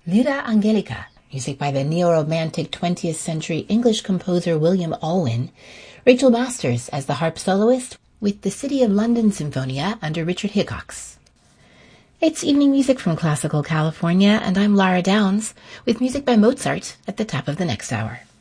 Lyra Angelica, music by the neo-romantic 20th century English composer William Alwyn. Rachel Masters as the harp soloist with the City of London Symphonia under Richard Hickox. It's evening music from Classical California, and I'm Lara Downs with music by Mozart at the top of the next hour.